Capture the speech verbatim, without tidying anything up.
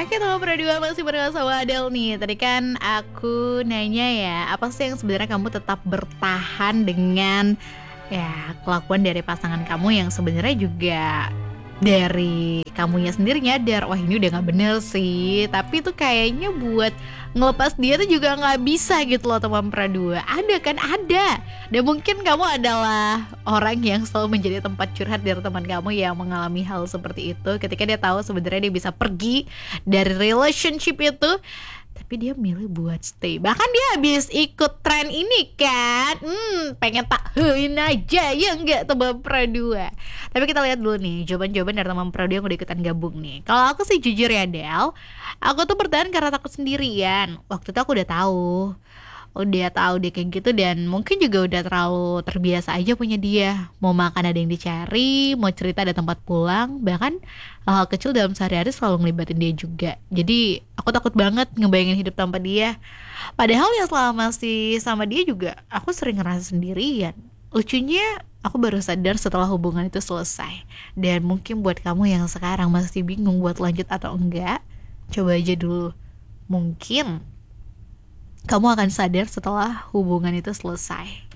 Oke, teman berdua masih bersama sama Adele nih. Tadi kan aku nanya ya, apa sih yang sebenarnya kamu tetap bertahan dengan ya kelakuan dari pasangan kamu yang sebenarnya juga dari kamunya sendiri nyadar, wah ini udah gak bener sih. Tapi tuh kayaknya buat ngelepas dia tuh juga gak bisa gitu loh teman berdua. Ada kan? Ada. Dan mungkin kamu adalah orang yang selalu menjadi tempat curhat dari teman kamu yang mengalami hal seperti itu. Ketika dia tahu sebenarnya dia bisa pergi dari relationship itu, tapi dia milih buat stay. Bahkan dia habis ikut tren ini kan, hmm, pengen tak hein aja ya enggak teman perdua. Tapi kita lihat dulu nih jawaban-jawaban dari teman perdua yang udah ikutan gabung nih. Kalau aku sih jujur ya Del, aku tuh bertahan karena takut sendirian. Waktu itu aku udah tahu udah tahu dia kayak gitu, dan mungkin juga udah terlalu terbiasa aja punya dia. Mau makan ada yang dicari, mau cerita ada tempat pulang, bahkan hal-hal kecil dalam sehari-hari selalu ngelibatin dia juga. Jadi aku takut banget ngebayangin hidup tanpa dia. Padahal ya selama masih sama dia juga aku sering ngerasa sendirian. Lucunya aku baru sadar setelah hubungan itu selesai. Dan mungkin buat kamu yang sekarang masih bingung buat lanjut atau enggak, coba aja dulu. Mungkin kamu akan sadar setelah hubungan itu selesai.